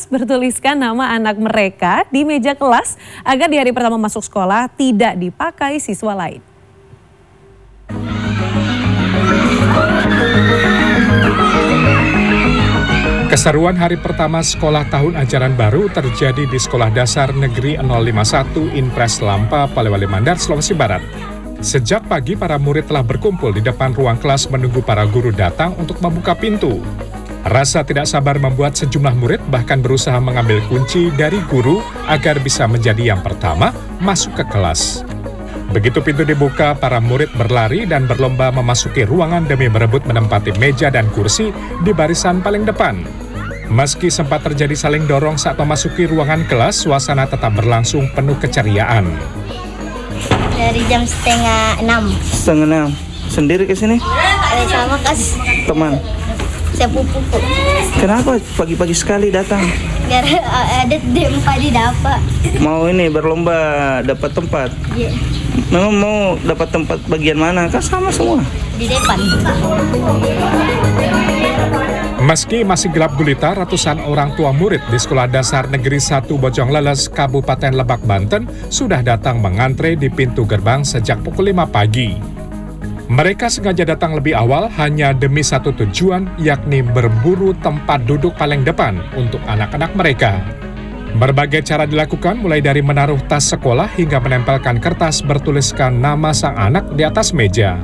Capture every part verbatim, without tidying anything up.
bertuliskan nama anak mereka di meja kelas agar di hari pertama masuk sekolah tidak dipakai siswa lain. Keseruan hari pertama sekolah tahun ajaran baru terjadi di Sekolah Dasar Negeri nol lima satu Inpres Lampa, Polewali Mandar, Sulawesi Barat. Sejak pagi para murid telah berkumpul di depan ruang kelas menunggu para guru datang untuk membuka pintu. Rasa tidak sabar membuat sejumlah murid bahkan berusaha mengambil kunci dari guru agar bisa menjadi yang pertama masuk ke kelas. Begitu pintu dibuka, para murid berlari dan berlomba memasuki ruangan demi berebut menempati meja dan kursi di barisan paling depan. Meski sempat terjadi saling dorong saat memasuki ruangan kelas, suasana tetap berlangsung penuh keceriaan. Dari jam setengah enam. Setengah enam. Sendiri ke sini? Eh, sama kas. Teman. Sepupuku. Kenapa pagi-pagi sekali datang? Biar ada tempat di dapat. Mau ini berlomba dapat tempat. Iya. Memang mau dapat tempat bagian mana? Kan sama semua. Di depan. Meski masih gelap gulita, ratusan orang tua murid di Sekolah Dasar Negeri satu Bojongleles, Kabupaten Lebak, Banten sudah datang mengantre di pintu gerbang sejak pukul lima pagi. Mereka sengaja datang lebih awal hanya demi satu tujuan, yakni berburu tempat duduk paling depan untuk anak-anak mereka. Berbagai cara dilakukan, mulai dari menaruh tas sekolah hingga menempelkan kertas bertuliskan nama sang anak di atas meja.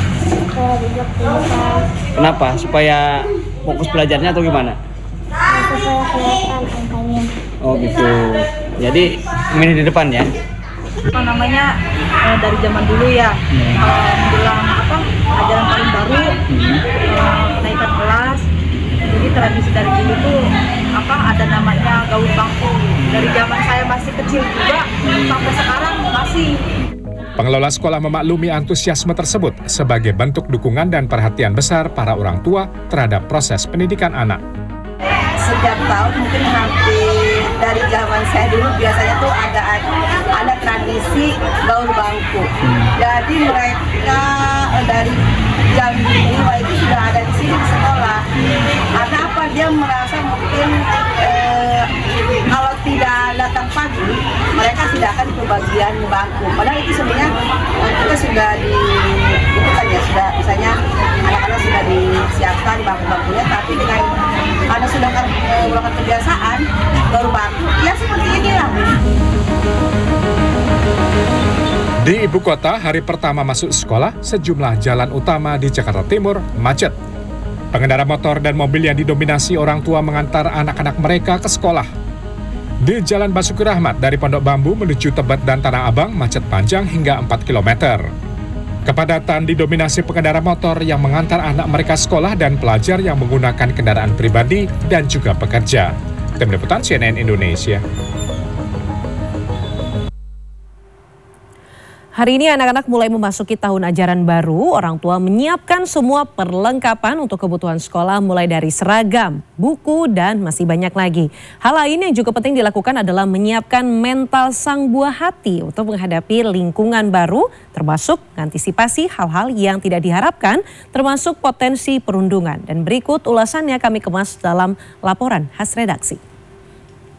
Kenapa? Supaya fokus belajarnya atau gimana? Supaya kelihatan angkanya. Oh gitu. Jadi milih di depan ya? Apa namanya eh, dari zaman dulu ya, hmm. eh, menjelang apa ajaran paling baru, hmm. eh, kenaikan kelas. Jadi tradisi dari dulu tuh apa ada namanya gaul bangku. Dari zaman saya masih kecil juga hmm. sampai sekarang masih. Pengelola sekolah memaklumi antusiasme tersebut sebagai bentuk dukungan dan perhatian besar para orang tua terhadap proses pendidikan anak. Setiap tahun mungkin hampir dari zaman saya dulu biasanya tuh ada ada tradisi gaul bangku. Jadi mereka dari jam lima itu sudah ada di sini di sekolah. Karena apa, dia merasa mungkin eh, kalau tidak datang pagi mereka tidak akan kebagian bangku. Padahal itu sebenarnya kita sudah di itu kan ya sudah misalnya anak-anak sudah disiapkan bangku-bangkunya, tapi dengan karena sudah melakukan kebiasaan baru bangku ya seperti inilah. Di ibu kota, hari pertama masuk sekolah, sejumlah jalan utama di Jakarta Timur macet. Pengendara motor dan mobil yang didominasi orang tua mengantar anak-anak mereka ke sekolah. Di Jalan Basuki Rahmat dari Pondok Bambu menuju Tebet dan Tanah Abang macet panjang hingga empat kilometer. Kepadatan didominasi pengendara motor yang mengantar anak mereka sekolah dan pelajar yang menggunakan kendaraan pribadi dan juga pekerja. Tim Liputan C N N Indonesia. Hari ini anak-anak mulai memasuki tahun ajaran baru. Orang tua menyiapkan semua perlengkapan untuk kebutuhan sekolah mulai dari seragam, buku, dan masih banyak lagi. Hal lain yang juga penting dilakukan adalah menyiapkan mental sang buah hati untuk menghadapi lingkungan baru, termasuk mengantisipasi hal-hal yang tidak diharapkan, termasuk potensi perundungan. Dan berikut ulasannya kami kemas dalam laporan khas redaksi.